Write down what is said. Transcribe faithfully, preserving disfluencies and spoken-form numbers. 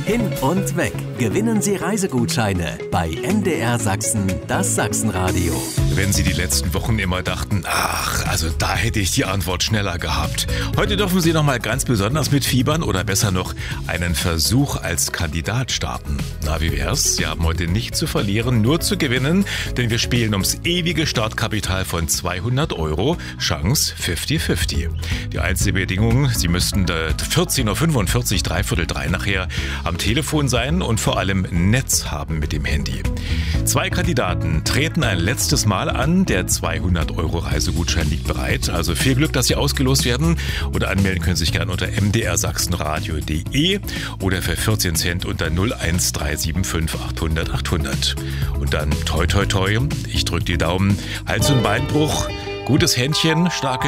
Hin und weg. Gewinnen Sie Reisegutscheine bei M D R Sachsen, das Sachsenradio. Wenn Sie die letzten Wochen immer dachten, ach, also da hätte ich die Antwort schneller gehabt. Heute dürfen Sie noch mal ganz besonders mitfiebern oder besser noch einen Versuch als Kandidat starten. Na, wie wär's? Sie haben heute nichts zu verlieren, nur zu gewinnen, denn wir spielen ums ewige Startkapital von zweihundert Euro. Chance fünfzig fünfzig. Die einzige Bedingung, Sie müssten vierzehn Uhr fünfundvierzig, dreiviertel drei nachher am Telefon sein und vor allem Netz haben mit dem Handy. Zwei Kandidaten treten ein letztes Mal an. Der zweihundert Euro Reisegutschein liegt bereit. Also viel Glück, dass Sie ausgelost werden. Oder anmelden können Sie sich gerne unter m d r sachsenradio punkt d e oder für vierzehn Cent unter null eins drei sieben fünf achthundert achthundert. Und dann toi toi toi. Ich drücke die Daumen. Hals- und Beinbruch, gutes Händchen, starke